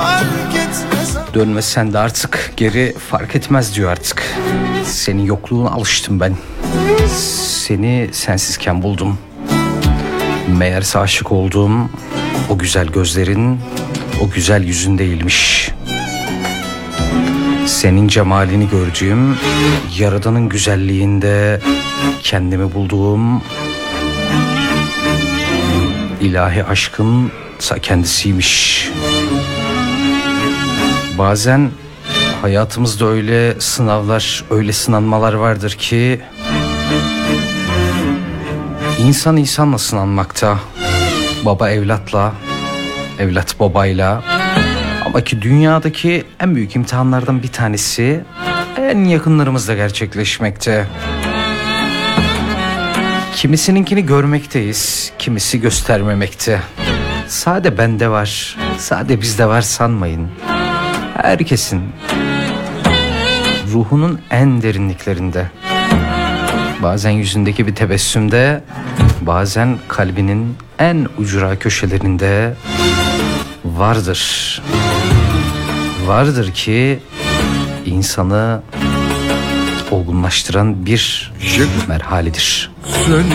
Dönmesen de artık geri fark etmez diyor artık. Senin yokluğuna alıştım ben. Seni sensizken buldum. Meğerse aşık olduğum o güzel gözlerin o güzel yüzün değilmiş. Senin cemalini gördüğüm, Yaradan'ın güzelliğinde kendimi bulduğum ilahi aşkın kendisiymiş. Bazen hayatımızda öyle sınavlar, öyle sınanmalar vardır ki insan insanla sınanmakta. Baba evlatla, evlat babayla. Ama ki dünyadaki en büyük imtihanlardan bir tanesi en yakınlarımızda gerçekleşmekte. Kimisininkini görmekteyiz, kimisi göstermemekte. Sade bende var, sade bizde var sanmayın. Herkesin ruhunun en derinliklerinde, bazen yüzündeki bir tebessümde, bazen kalbinin en ucra köşelerinde vardır. Vardır ki insanı olgunlaştıran bir merhaledir.